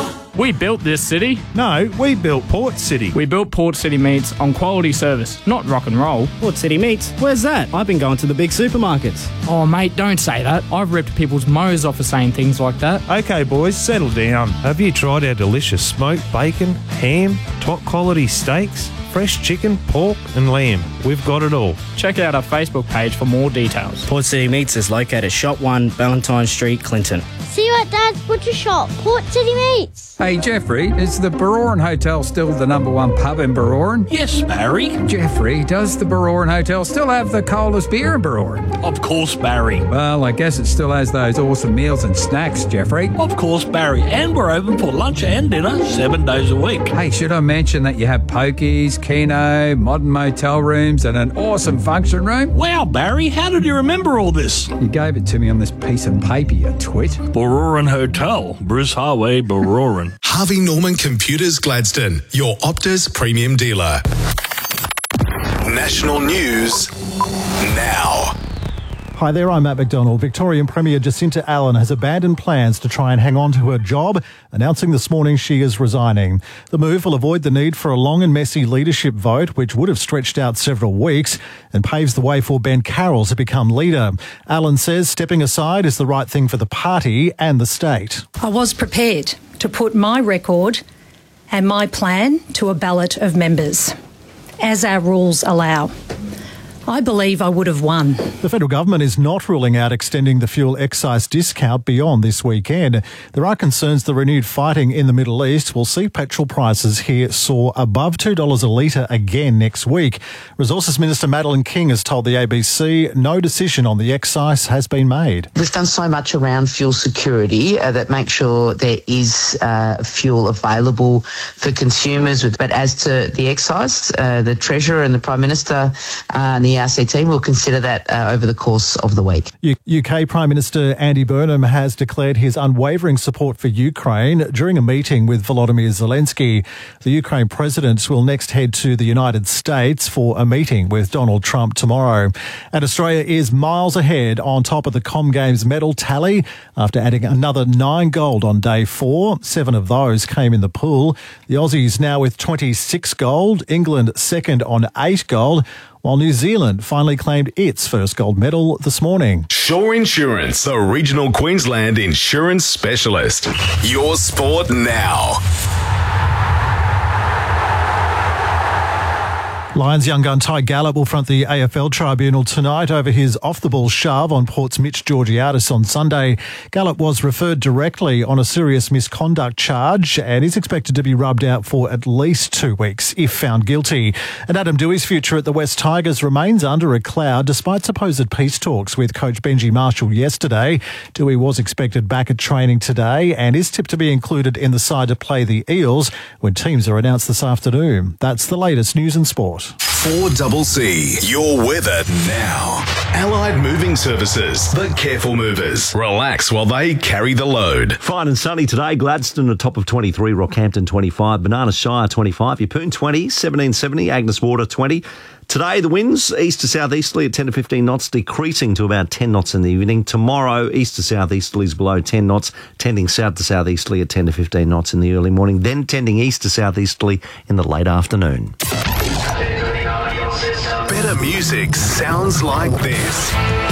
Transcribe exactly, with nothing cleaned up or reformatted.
We built this city. No, we built Port City. We built Port City Meats on quality service, not rock and roll. Port City Meats? Where's that? I've been going to the big supermarkets. Oh, mate, don't say that. I've ripped people's mows off for saying things like that. Okay, boys, settle down. Have you tried our delicious smoked bacon, ham, top quality steaks, fresh chicken, pork and lamb? We've got it all. Check out our Facebook page for more details. Port City Meats is located Shop one, Valentine Street, Clinton. See you at Dad's Butcher Shop, Port City Meats. Hey, Jeffrey, is the Baroran Hotel still the number one pub in Baroran? Yes, Barry. Jeffrey, does the Baroran Hotel still have the coldest beer in Baroran? Of course, Barry. Well, I guess it still has those awesome meals and snacks, Jeffrey. Of course, Barry. And we're open for lunch and dinner seven days a week. Hey, should I mention that you have pokies, keno, modern motel rooms and an awesome function room? Wow, Barry, how did you remember all this? You gave it to me on this piece of paper, you twit. Baroran Hotel, Bruce Highway, Baroran. Harvey Norman Computers Gladstone, your Optus premium dealer. National news now. Hi there, I'm Matt McDonald. Victorian Premier Jacinta Allen has abandoned plans to try and hang on to her job, announcing this morning she is resigning. The move will avoid the need for a long and messy leadership vote, which would have stretched out several weeks, and paves the way for Ben Carroll to become leader. Allen says stepping aside is the right thing for the party and the state. I was prepared to put my record and my plan to a ballot of members, as our rules allow. I believe I would have won. The federal government is not ruling out extending the fuel excise discount beyond this weekend. There are concerns the renewed fighting in the Middle East will see petrol prices here soar above two dollars a litre again next week. Resources Minister Madeleine King has told the A B C no decision on the excise has been made. We've done so much around fuel security uh, that makes sure there is uh, fuel available for consumers. But as to the excise, uh, the Treasurer and the Prime Minister uh, and the R C T will consider that uh, over the course of the week. U K Prime Minister Andy Burnham has declared his unwavering support for Ukraine during a meeting with Volodymyr Zelensky. The Ukraine president will next head to the United States for a meeting with Donald Trump tomorrow. And Australia is miles ahead on top of the Com Games medal tally after adding another nine gold on day four. Seven of those came in the pool. The Aussies now with twenty-six gold, England second on eight gold, while New Zealand finally claimed its first gold medal this morning. Shore Insurance, the regional Queensland insurance specialist. Your sport now. Lions young gun Ty Gallup will front the A F L tribunal tonight over his off-the-ball shove on Port's Mitch Georgiadis on Sunday. Gallup was referred directly on a serious misconduct charge and is expected to be rubbed out for at least two weeks if found guilty. And Adam Dewey's future at the West Tigers remains under a cloud despite supposed peace talks with coach Benji Marshall yesterday. Dewey was expected back at training today and is tipped to be included in the side to play the Eels when teams are announced this afternoon. That's the latest news and sport. four C C, your weather now. Allied Moving Services, the careful movers. Relax while they carry the load. Fine and sunny today. Gladstone at top of twenty-three, Rockhampton twenty-five, Banana Shire twenty-five, Yeppoon twenty, seventeen seventy, Agnes Water twenty. Today, the winds east to southeasterly at ten to fifteen knots, decreasing to about ten knots in the evening. Tomorrow, east to southeasterlies below ten knots, tending south to southeasterly at ten to fifteen knots in the early morning, then tending east to southeasterly in the late afternoon. Better music sounds like this.